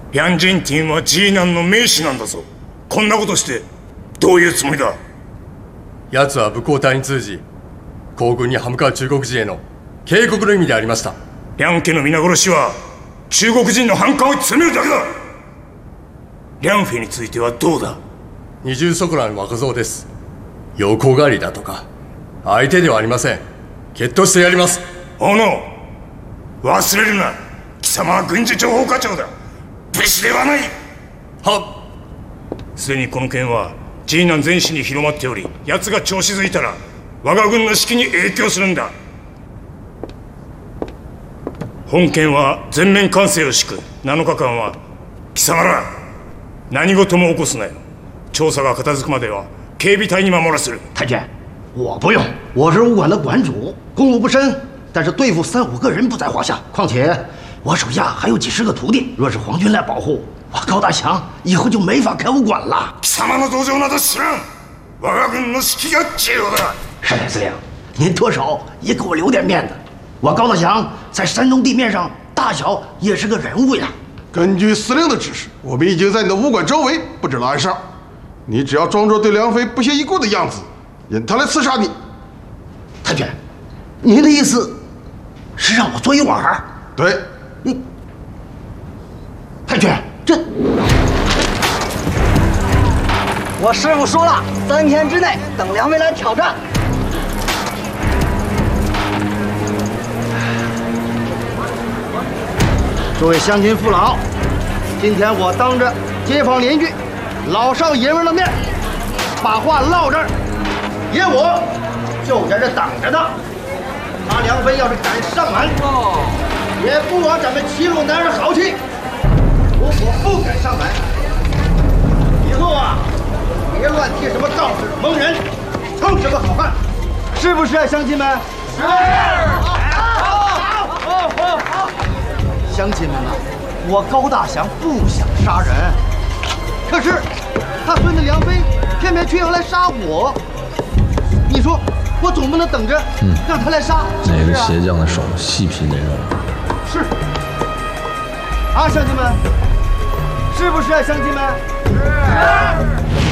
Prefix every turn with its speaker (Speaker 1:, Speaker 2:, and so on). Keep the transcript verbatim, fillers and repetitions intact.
Speaker 1: ヤンジンティンはジーナンの名士なんだぞ。こんなことしてどういうつもりだ。
Speaker 2: 奴は武功隊に通じ皇軍に歯向かう中国人への警告の意味でありました。
Speaker 1: 梁家の皆殺しは中国人の反感を詰めるだけだ。梁フェについてはどうだ。
Speaker 2: 二重そこらの若造です。洋行狩りだとか相手ではありません。決闘してやります。
Speaker 1: おの忘れるな。貴様は軍事情報課長だ。武士ではない。
Speaker 2: はっ。
Speaker 1: すでにこの件はジーナン全市に広まっており、奴が調子づいたら我が軍の士気に影響するんだ。本件は全面監視を敷く。なのかかんは貴様ら何事も起こすなよ。調査が片付くまでは警備隊に守らせる。
Speaker 3: 太君，我不用，我是武馆的馆主，公务不深，但是对付三五个人不在话下。况且我手下还有几十个徒弟，若是皇军来保护，我高大祥以后就没法开武馆了。
Speaker 1: 貴様の道場など知らん。我が軍の士気が重要だ。
Speaker 3: 单田司令，您多少也给我留点面子。我高大祥在山东地面上大小也是个人物呀。
Speaker 4: 根据司令的指示，我们已经在你的武馆周围布置了暗哨。你只要装作对梁飞不屑一顾的样子，引他来刺杀你。
Speaker 3: 太君，您的意思是让我做一碗儿？
Speaker 4: 对。
Speaker 3: 你，太君，这
Speaker 5: 我师傅说了，三天之内等梁飞来挑战。
Speaker 3: 诸位乡亲父老，今天我当着街坊邻居、老少爷们的面，把话唠这儿，爷我就在这等着呢。他梁飞要是敢上门，也不枉咱们齐鲁男人豪气。如果不敢上门，以后啊，别乱替什么道士蒙人，凑什么好汉，是不是啊，乡亲们？是。好，好，好，好，好。乡亲们呐，我高大祥不想杀人，可是他孙子梁飞偏偏却要来杀我。你说我总不能等着让他来杀？
Speaker 6: 哪个鞋匠的手细皮嫩肉？
Speaker 3: 是啊，乡亲们，是不是啊，乡亲们？是。